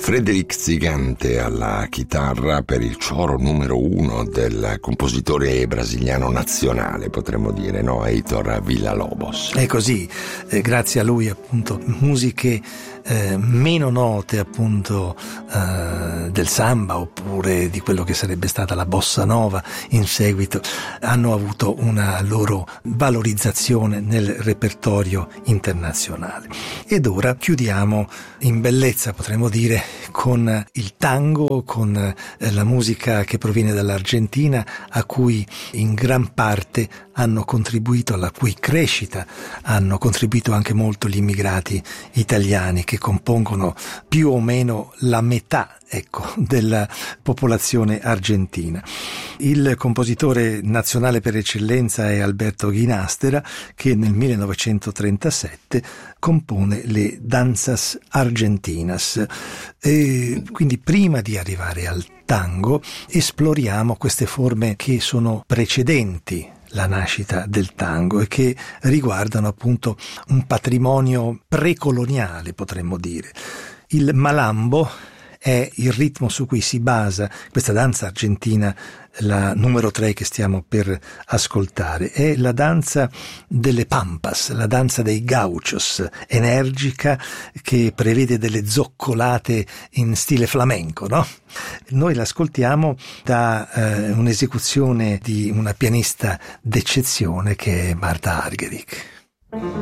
Frédéric Zigante alla chitarra per il coro numero 1 del compositore brasiliano nazionale, potremmo dire, no? Heitor Villa-Lobos. È così, grazie a lui appunto musiche meno note appunto del samba oppure di quello che sarebbe stata la bossa nova in seguito hanno avuto una loro valorizzazione nel repertorio internazionale. Ed ora chiudiamo in bellezza, potremmo dire, con il tango, con la musica che proviene dall'Argentina, a cui in gran parte hanno contribuito, alla cui crescita hanno contribuito anche molto gli immigrati italiani, che compongono più o meno la metà, della popolazione argentina. Il compositore nazionale per eccellenza è Alberto Ginastera, che nel 1937 compone le Danzas Argentinas. E quindi prima di arrivare al tango esploriamo queste forme che sono precedenti la nascita del tango e che riguardano appunto un patrimonio precoloniale, potremmo dire. Il malambo è il ritmo su cui si basa questa danza argentina, la numero 3 che stiamo per ascoltare. È la danza delle pampas, la danza dei gauchos, energica, che prevede delle zoccolate in stile flamenco, no? Noi l'ascoltiamo da un'esecuzione di una pianista d'eccezione che è Marta Argerich.